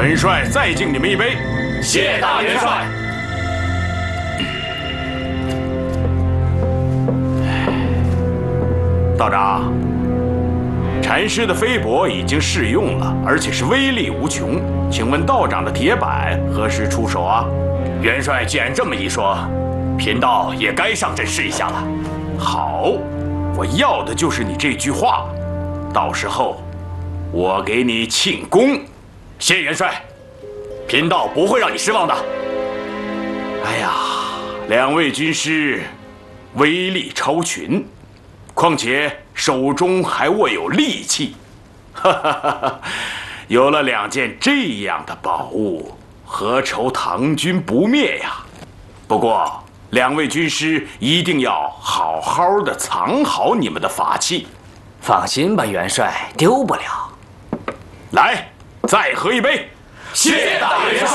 本帅再敬你们一杯。 谢大元帅。 道长，禅师的飞帛已经试用了，而且是威力无穷。请问道长的铁板何时出手啊？ 元帅既然这么一说，贫道也该上阵试一下了。 好，我要的就是你这句话。到时候，我给你庆功。 谢元帅，贫道不会让你失望的。 哎呀，两位军师威力超群，况且手中还握有利器，哈哈哈哈！有了2件这样的宝物，何愁唐军不灭呀？不过，两位军师一定要好好的藏好你们的法器。 放心吧，元帅，丢不了。 来，再喝一杯。 谢大元帅。